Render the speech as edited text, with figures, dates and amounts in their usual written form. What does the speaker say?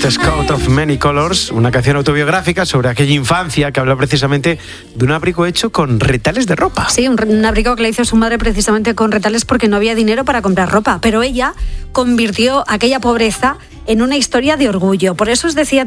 este Scout of Many Colors, una canción autobiográfica sobre aquella infancia que habla precisamente de un abrigo hecho con retales de ropa. Sí, un abrigo que le hizo su madre precisamente con retales porque no había dinero para comprar ropa, pero ella convirtió aquella pobreza en una historia de orgullo. Por eso os decía